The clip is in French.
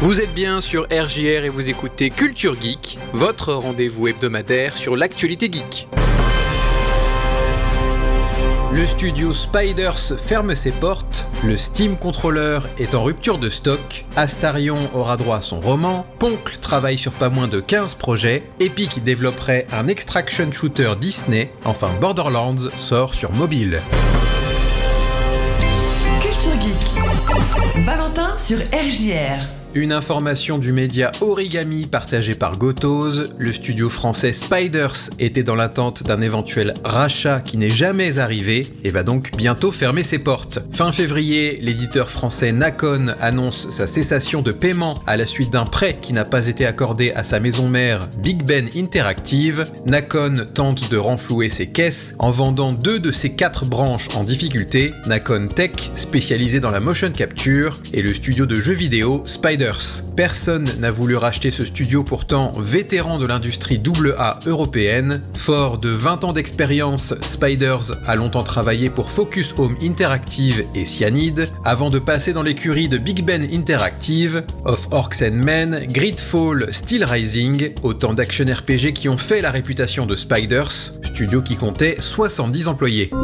Vous êtes bien sur RJR et vous écoutez Culture Geek, votre rendez-vous hebdomadaire sur l'actualité geek. Le studio Spiders ferme ses portes, le Steam Controller est en rupture de stock, Astarion aura droit à son roman, Poncle travaille sur pas moins de 15 projets, Epic développerait un extraction shooter Disney, enfin Borderlands sort sur mobile. Culture Geek, Valentin sur RJR. Une information du média Origami partagée par Gotose, le studio français Spiders était dans l'attente d'un éventuel rachat qui n'est jamais arrivé et va donc bientôt fermer ses portes. Fin février, l'éditeur français Nacon annonce sa cessation de paiement à la suite d'un prêt qui n'a pas été accordé à sa maison mère Big Ben Interactive. Nacon tente de renflouer ses caisses en vendant 2 de ses 4 branches en difficulté, Nacon Tech, spécialisé dans la motion capture, et le studio de jeux vidéo Spiders. Personne n'a voulu racheter ce studio pourtant vétéran de l'industrie AA européenne. Fort de 20 ans d'expérience, Spiders a longtemps travaillé pour Focus Home Interactive et Cyanide, avant de passer dans l'écurie de Big Ben Interactive, Of Orcs and Men, Gridfall, Steel Rising, autant d'action RPG qui ont fait la réputation de Spiders, studio qui comptait 70 employés.